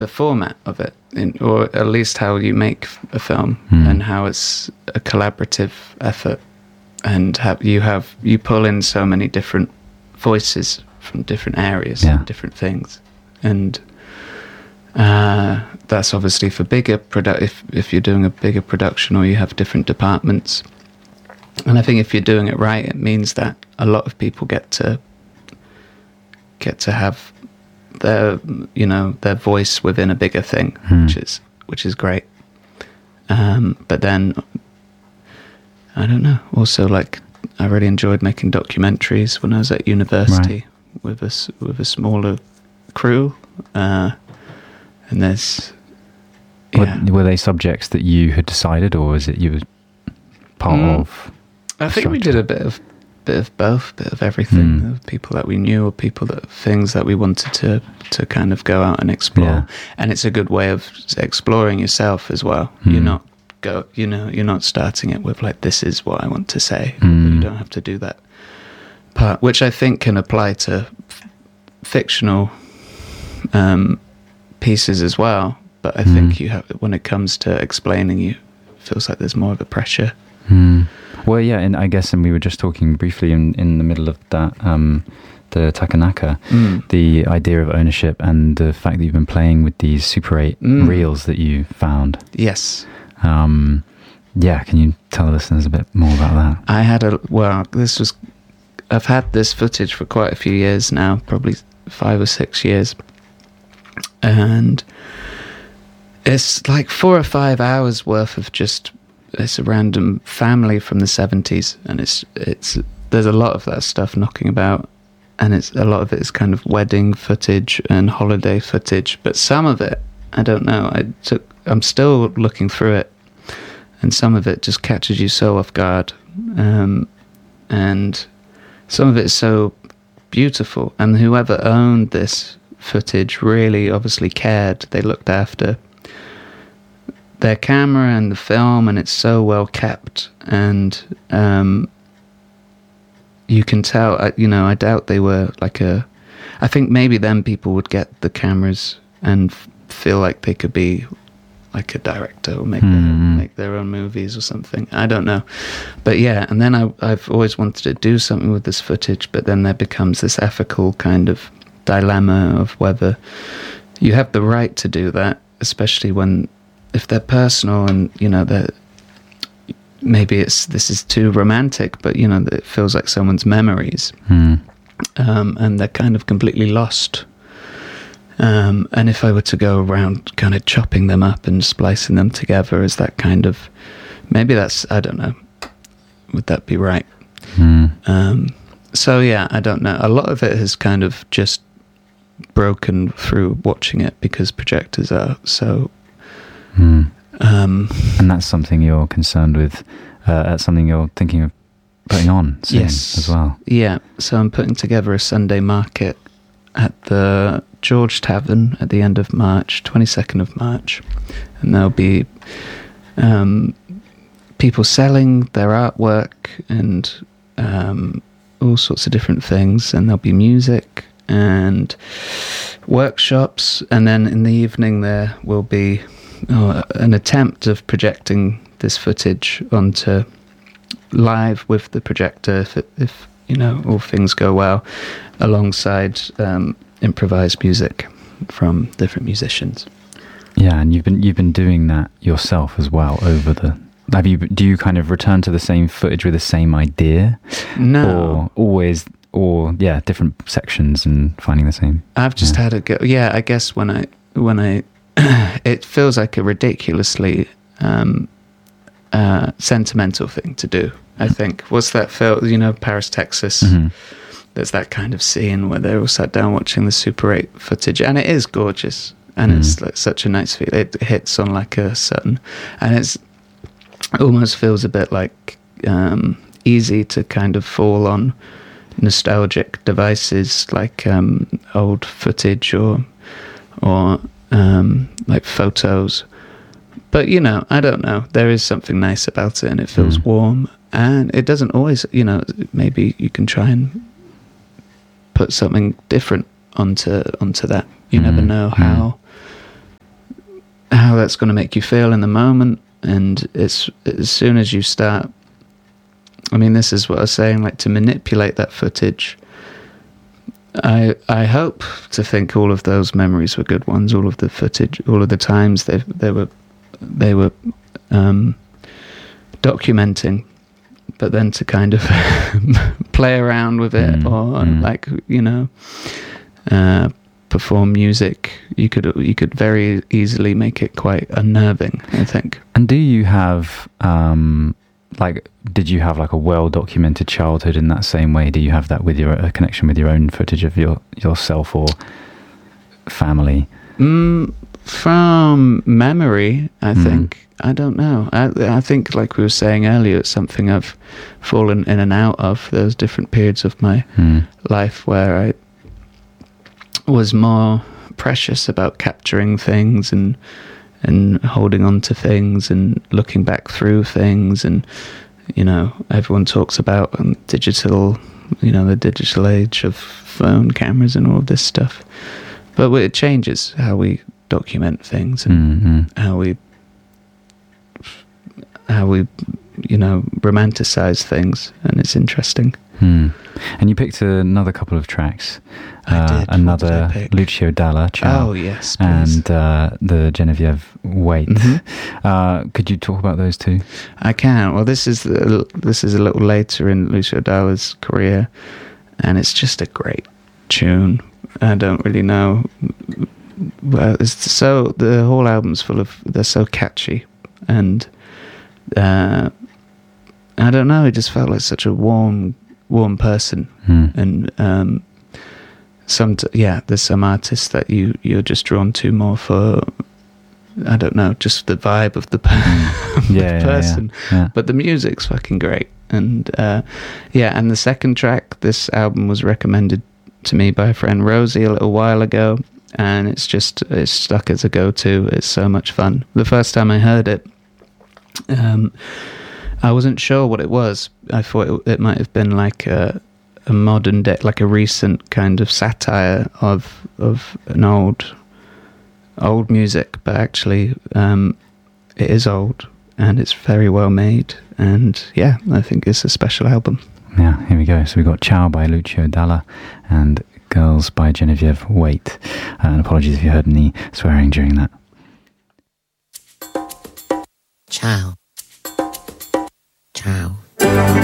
the format of it, or at least how you make a film, and how it's a collaborative effort, and you pull in so many different voices from different areas, and different things, and that's obviously for bigger if you're doing a bigger production, or you have different departments. And I think if you're doing it right, it means that a lot of people get to have their voice within a bigger thing, which is great. But then I don't know. Also, like, I really enjoyed making documentaries when I was at university with a smaller crew. And there's were they subjects that you had decided, or was it you were part of? I think we did a bit of both, bit of everything. People that we knew, or things that we wanted to kind of go out and explore. And it's a good way of exploring yourself as well. You're not starting it with like, this is what I want to say. You don't have to do that part, which I think can apply to fictional pieces as well. But I think when it comes to explaining, it feels like there's more of a pressure. Well, yeah, and I guess, and we were just talking briefly in the middle of that, the Takanaka, the idea of ownership and the fact that you've been playing with these Super 8 reels that you found. Yes. Can you tell the listeners a bit more about that? I've had this footage for quite a few years now, probably 5 or 6 years. And it's like 4 or 5 hours worth of just... It's a random family from the 70s, and there's a lot of that stuff knocking about, and a lot of it is kind of wedding footage and holiday footage, but some of it, I don't know, I'm still looking through it, and some of it just catches you so off guard, and some of it is so beautiful, and whoever owned this footage really obviously cared. They looked after their camera and the film, and it's so well kept, and you can tell, I doubt they were I think maybe then people would get the cameras and feel like they could be like a director, or make their own movies or something. I don't know. But yeah, and then I've always wanted to do something with this footage, but then there becomes this ethical kind of dilemma of whether you have the right to do that, especially if they're personal, and maybe this is too romantic, but it feels like someone's memories, and they're kind of completely lost. And if I were to go around kind of chopping them up and splicing them together as that kind of, maybe that's, I don't know, would that be right? So yeah, I don't know. A lot of it has kind of just broken through watching it, because projectors are so... and that's something you're concerned with, that's something you're thinking of putting on soon as well. Yeah, so I'm putting together a Sunday market at the George Tavern at the end of March, 22nd of March, and there'll be people selling their artwork and all sorts of different things, and there'll be music and workshops, and then in the evening there will be an attempt of projecting this footage onto live with the projector, if all things go well, alongside improvised music from different musicians. Yeah, and you've been doing that yourself as well over the... Do you kind of return to the same footage with the same idea? No. Or always, different sections and finding the same? I've just had a go. Yeah, I guess when I it feels like a ridiculously sentimental thing to do, I think. What's that film, Paris, Texas? There's that kind of scene where they're all sat down watching the Super 8 footage, and it is gorgeous, and it's like such a nice feel. It hits on like a certain, and it almost feels a bit like easy to kind of fall on nostalgic devices like old footage or like photos, but I don't know, there is something nice about it, and it feels warm, and it doesn't always, maybe you can try and put something different onto that. You never know that's going to make you feel in the moment. And it's as soon as you start, I mean, this is what I was saying, like to manipulate that footage. I hope to think all of those memories were good ones, all of the footage, all of the times they were documenting, but then to kind of play around with it, or like, you know, perform music, you could very easily make it quite unnerving, I think. And do you have did you have like a well-documented childhood in that same way? Do you have that with a connection with your own footage of yourself or family? From memory, I think. I don't know. I think, like we were saying earlier, it's something I've fallen in and out of. There's different periods of my life where I was more precious about capturing things and holding on to things and looking back through things. And, you know, everyone talks about digital, you know, the digital age of phone cameras and all of this stuff. But it changes how we document things and how we you know, romanticize things, and it's interesting. And you picked another couple of tracks. I did. Another Lucio Dalla, Ciao. Oh yes, please. And the Genevieve Wait. Could you talk about those two? I can. Well, this is a little later in Lucio Dalla's career, and it's just a great tune. I don't really know. Well, the whole album's full of, they're so catchy, and I don't know, it just felt like such a warm person. And there's some artists that you're just drawn to more for, I don't know, just the vibe of the person. Yeah. But the music's fucking great. And and the second track, this album was recommended to me by a friend Rosie a little while ago, and it's stuck as a go-to. It's so much fun. The first time I heard it, I wasn't sure what it was. I thought it might have been like a modern day, like a recent kind of satire of an old music, but actually it is old, and it's very well made, and I think it's a special album. Yeah, here we go. So we got Ciao by Lucio Dalla and Girls by Genevieve Wait. And apologies if you heard any swearing during that. Ciao. Ciao.